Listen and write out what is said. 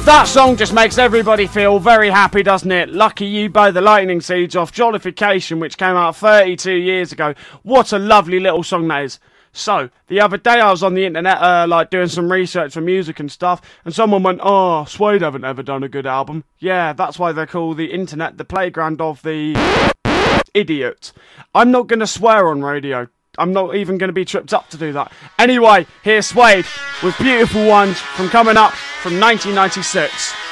That song just makes everybody feel very happy, doesn't it? Lucky You by the Lightning Seeds off Jollification, which came out 32 years ago. What a lovely little song that is. So, the other day I was on the internet, doing some research for music and stuff, and someone went, "Oh, Suede haven't ever done a good album." Yeah, that's why they call the internet the playground of the idiots. I'm not going to swear on radio. I'm not even going to be tripped up to do that. Anyway, here's Suede with Beautiful Ones from coming up from 1996.